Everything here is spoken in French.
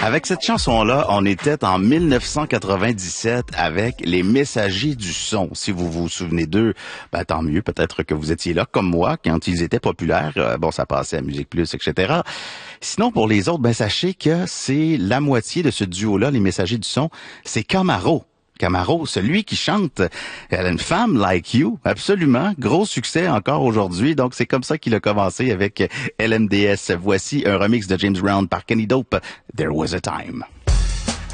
Avec cette chanson-là, on était en 1997 avec les Messagers du son. Si vous vous souvenez d'eux, ben, tant mieux. Peut-être que vous étiez là comme moi quand ils étaient populaires. Bon, ça passait à Musique Plus, etc. Sinon, pour les autres, ben, sachez que c'est la moitié de ce duo-là, les Messagers du son. C'est Camaro. Camaro, celui qui chante Elle a une femme like you, absolument, gros succès encore aujourd'hui, donc c'est comme ça qu'il a commencé avec LMDS. Voici un remix de James Brown par Kenny Dope, There Was a Time.